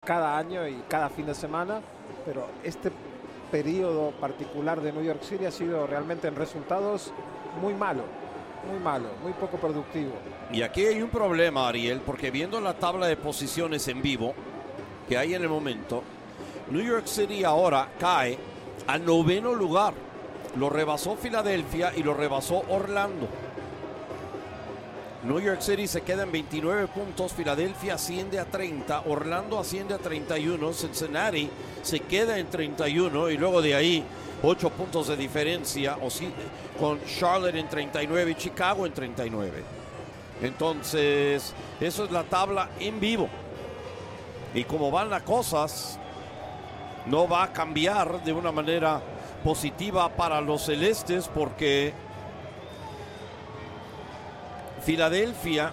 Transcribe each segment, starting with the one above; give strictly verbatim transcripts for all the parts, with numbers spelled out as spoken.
cada año y cada fin de semana, pero este periodo particular de New York City ha sido realmente en resultados muy malo, muy malo, muy poco productivo. Y aquí hay un problema, Ariel, porque viendo la tabla de posiciones en vivo que hay en el momento, New York City ahora cae al noveno lugar. Lo rebasó Filadelfia y lo rebasó Orlando. New York City se queda en veintinueve puntos, Filadelfia asciende a treinta, Orlando asciende a treinta y uno, Cincinnati se queda en treinta y uno y luego de ahí ocho puntos de diferencia o sí, con Charlotte en treinta y nueve y Chicago en treinta y nueve. Entonces, eso es la tabla en vivo. Y como van las cosas, no va a cambiar de una manera positiva para los celestes porque Filadelfia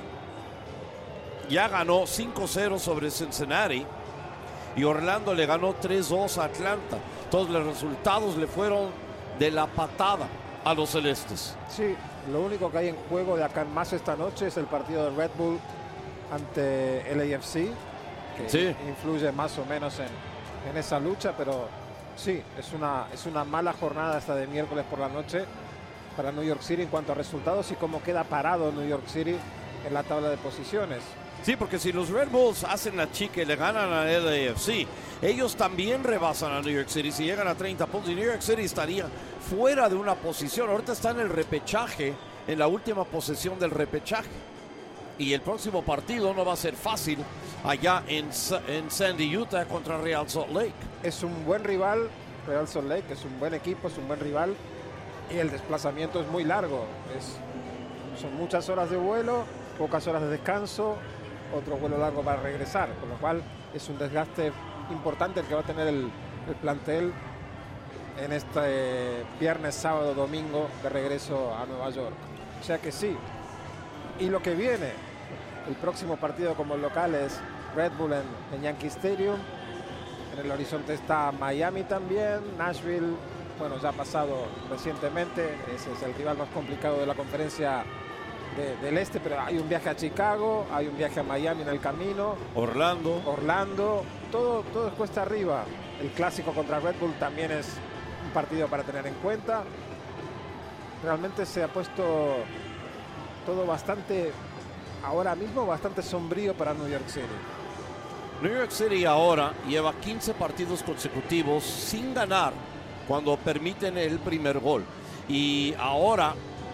ya ganó cinco cero sobre Cincinnati y Orlando le ganó tres dos a Atlanta. Todos los resultados le fueron de la patada a los celestes. Sí, lo único que hay en juego de acá en más esta noche es el partido de Red Bull ante el A F C, que sí. influye más o menos en, en esa lucha, pero sí, es una, es una mala jornada esta de miércoles por la noche para New York City en cuanto a resultados y cómo queda parado New York City en la tabla de posiciones. Sí, porque si los Red Bulls hacen la chica y le ganan a L A F C, ellos también rebasan a New York City. Si llegan a treinta puntos, y New York City estaría fuera de una posición. Ahorita está en el repechaje, en la última posesión del repechaje. Y el próximo partido no va a ser fácil allá en, en Sandy, Utah, contra Real Salt Lake. Es un buen rival, Real Salt Lake, es un buen equipo, es un buen rival. Y el desplazamiento es muy largo. Es, son muchas horas de vuelo, pocas horas de descanso, otro vuelo largo para regresar, con lo cual es un desgaste importante el que va a tener el, el plantel en este viernes, sábado, domingo de regreso a Nueva York. O sea que sí. Y lo que viene, el próximo partido como local es Red Bull en, en Yankee Stadium. En el horizonte está Miami también, Nashville, bueno, ya ha pasado recientemente, ese es el rival más complicado de la conferencia de, del este, pero hay un viaje a Chicago, hay un viaje a Miami en el camino. Orlando. Orlando, todo, todo es cuesta arriba. El clásico contra Red Bull también es un partido para tener en cuenta. Realmente se ha puesto todo bastante, ahora mismo, bastante sombrío para New York City. New York City ahora lleva quince partidos consecutivos sin ganar cuando permiten el primer gol. Y ahora,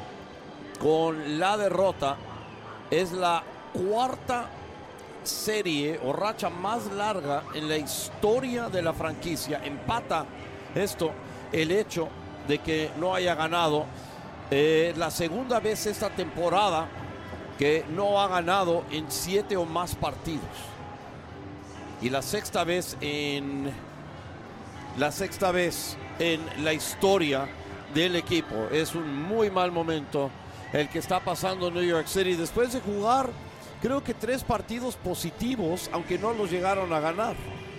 con la derrota, es la cuarta serie o racha más larga en la historia de la franquicia. Empata esto el hecho de que no haya ganado. Eh, la segunda vez esta temporada que no ha ganado en siete o más partidos. Y la sexta vez en la sexta vez en la historia del equipo. Es un muy mal momento el que está pasando New York City después de jugar, creo que tres partidos positivos, aunque no los llegaron a ganar.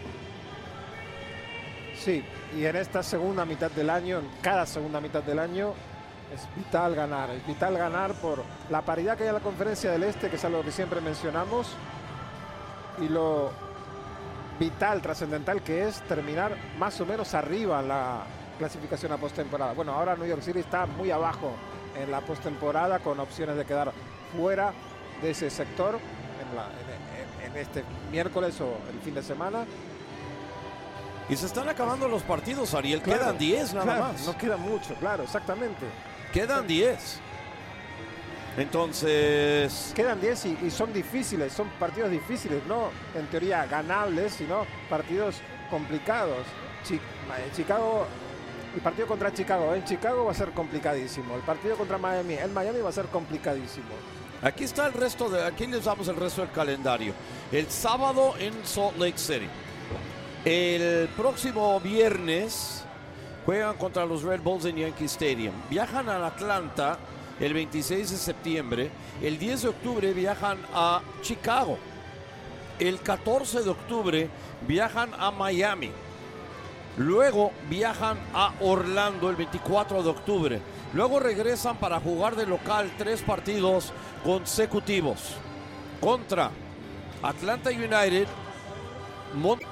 Sí, y en esta segunda mitad del año, en cada segunda mitad del año, es vital ganar. Es vital ganar por la paridad que hay en la conferencia del Este, que es algo que siempre mencionamos, y lo vital, trascendental que es terminar más o menos arriba en la clasificación a postemporada. Bueno, ahora New York City está muy abajo en la postemporada con opciones de quedar fuera de ese sector en, la, en, en, en este miércoles o el fin de semana. Y se están acabando los partidos, Ariel. Claro, Quedan diez nada claro, más. No queda mucho, claro, exactamente. Quedan diez. Entonces... Quedan diez y, y son difíciles, son partidos difíciles, no en teoría ganables, sino partidos complicados. Chi Chicago, el partido contra Chicago en Chicago va a ser complicadísimo. El partido contra Miami en Miami va a ser complicadísimo. Aquí está el resto de, aquí les damos el resto del calendario. El sábado en Salt Lake City. El próximo viernes juegan contra los Red Bulls en Yankee Stadium. Viajan a Atlanta el veintiséis de septiembre. El diez de octubre viajan a Chicago. El catorce de octubre viajan a Miami. Luego viajan a Orlando el veinticuatro de octubre. Luego regresan para jugar de local tres partidos consecutivos contra Atlanta United, Mon